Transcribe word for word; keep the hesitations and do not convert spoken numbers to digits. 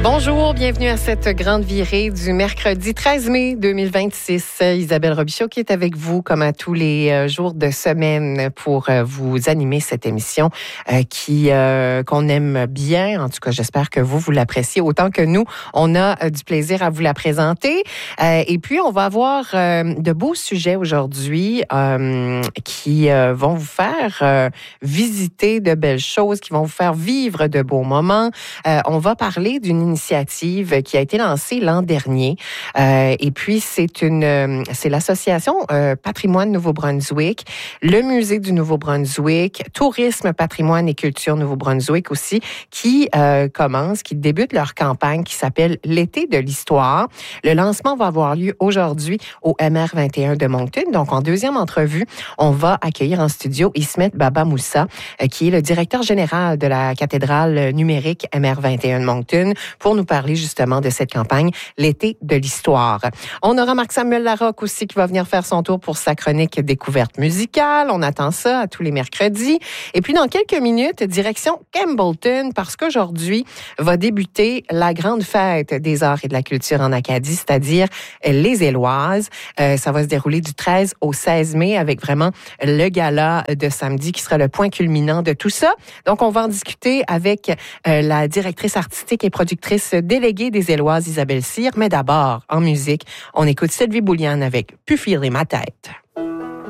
Bonjour, bienvenue à cette grande virée du mercredi treize mai deux mille vingt-six. Isabelle Robichaud qui est avec vous comme à tous les jours de semaine pour vous animer cette émission qui euh, qu'on aime bien. En tout cas, j'espère que vous, vous l'appréciez autant que nous. On a du plaisir à vous la présenter. Euh, et puis, on va avoir euh, de beaux sujets aujourd'hui euh, qui euh, vont vous faire euh, visiter de belles choses, qui vont vous faire vivre de beaux moments. Euh, on va parler d'une initiative qui a été lancée l'an dernier. Euh, et puis, c'est une, c'est l'association euh, Patrimoine Nouveau-Brunswick, le Musée du Nouveau-Brunswick, Tourisme, Patrimoine et Culture Nouveau-Brunswick aussi, qui euh, commencent, qui débutent leur campagne qui s'appelle L'été de l'histoire. Le lancement va avoir lieu aujourd'hui au M R vingt et un de Moncton. Donc, en deuxième entrevue, on va accueillir en studio Ismet Baba Moussa, euh, qui est le directeur général de la cathédrale numérique M R vingt et un de Moncton, pour nous parler justement de cette campagne, l'été de l'histoire. On aura Marc-Samuel Larocque aussi qui va venir faire son tour pour sa chronique découverte musicale. On attend ça à tous les mercredis. Et puis dans quelques minutes, direction Campbellton, parce qu'aujourd'hui va débuter la grande fête des arts et de la culture en Acadie, c'est-à-dire les Éloises. Euh, ça va se dérouler du treize au seize mai avec vraiment le gala de samedi qui sera le point culminant de tout ça. Donc on va en discuter avec euh, la directrice artistique et productrice déléguée des Éloises, Isabelle Cyr. Mais d'abord, en musique, on écoute Sylvie Bouliane avec « Pu filer ma tête ».